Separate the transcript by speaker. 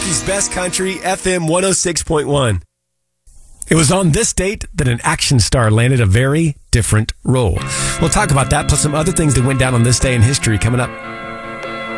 Speaker 1: Kentucky's best country, FM 106.1. It was on this date that an action star landed a very different role. We'll talk about that, plus some other things that went down on this day in history coming up